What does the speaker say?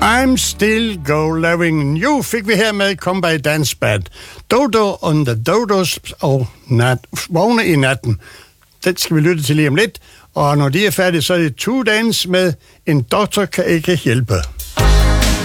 I'm Still Loving You fik vi her med Come By Dance Band. Dodo on the Dodos og Vågne i natten. Den skal vi lytte til lige om lidt. Og når de er færdige, så er det Two Dance med En Doktor Kan Ikke Hjælpe.